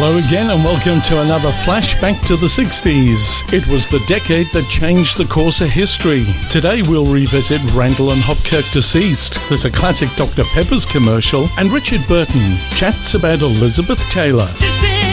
Hello again and welcome to another flashback to the 60s. It was the decade that changed the course of history. Today we'll revisit Randall and Hopkirk Deceased. There's a classic Dr. Pepper's commercial and Richard Burton chats about Elizabeth Taylor.